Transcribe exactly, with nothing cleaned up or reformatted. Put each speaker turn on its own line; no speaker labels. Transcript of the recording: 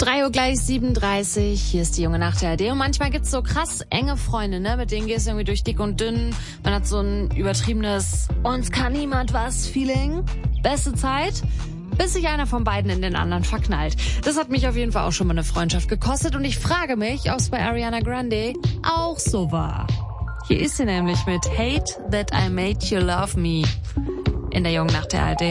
drei Uhr gleich siebenunddreißig, hier ist die junge Nacht der A R D. Und manchmal gibt's so krass enge Freunde, ne? Mit denen gehst du irgendwie durch dick und dünn. Man hat so ein übertriebenes uns kann niemand was Feeling. Beste Zeit, bis sich einer von beiden in den anderen verknallt. Das hat mich auf jeden Fall auch schon mal eine Freundschaft gekostet. Und ich frage mich, ob es bei Ariana Grande auch so war. Hier ist sie nämlich mit Hate That I Made You Love Me in der jungen Nacht der A R D.